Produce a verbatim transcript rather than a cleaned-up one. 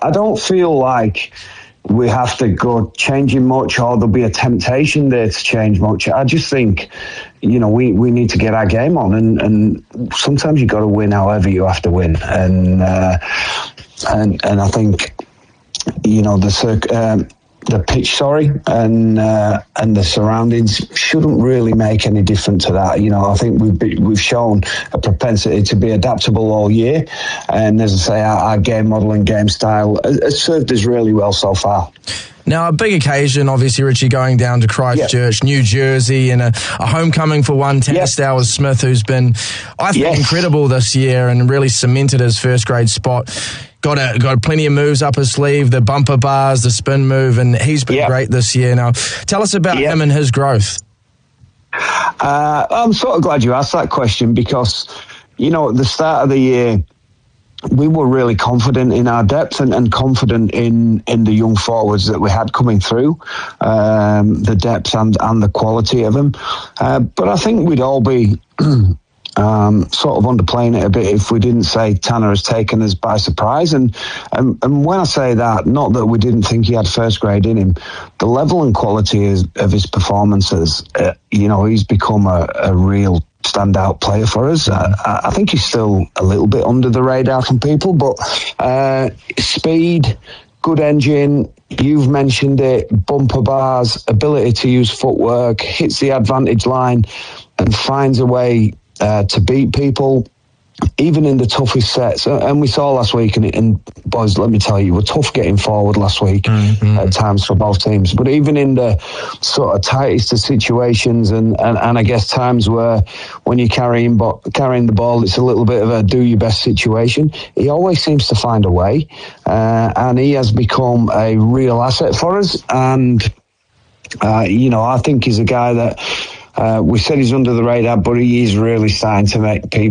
I don't feel like we have to go changing much, or there'll be a temptation there to change much. I just think, you know, we, we need to get our game on, and, and sometimes you got to win however you have to win, and uh, and and I think, you know, the circ- um, the pitch, sorry, and uh, and the surroundings shouldn't really make any difference to that. You know, I think we've be, we've shown a propensity to be adaptable all year, and as I say, our, our game model and game style has served us really well so far. Now, a big occasion, obviously, Richie, going down to Christchurch, yep. New Jersey, and a, a homecoming for one, Tanner Stowers Smith, who's been, I think, yes. incredible this year and really cemented his first grade spot. Got a, got plenty of moves up his sleeve, the bumper bars, the spin move, and he's been yep. great this year. Now, tell us about yep. him and his growth. Uh, I'm sort of glad you asked that question because, you know, at the start of the year, we were really confident in our depth and, and confident in, in the young forwards that we had coming through, um, the depth and, and the quality of them. Uh, but I think we'd all be um, sort of underplaying it a bit if we didn't say Tanner has taken us by surprise. And, and, and when I say that, not that we didn't think he had first grade in him, the level and quality is, of his performances, uh, you know, he's become a, a real standout player for us. Uh, I think he's still a little bit under the radar from people, but uh, speed, good engine, you've mentioned it, bumper bars, ability to use footwork, hits the advantage line and finds a way uh, to beat people, even in the toughest sets. And we saw last week, and, and boys, let me tell you, we're tough getting forward last week mm-hmm. at times for both teams. But even in the sort of tightest of situations, and, and, and I guess times where when you're carrying, bo- carrying the ball, it's a little bit of a do your best situation, he always seems to find a way. Uh, and he has become a real asset for us. And, uh, you know, I think he's a guy that Uh, we said he's under the radar, but he is really starting to make people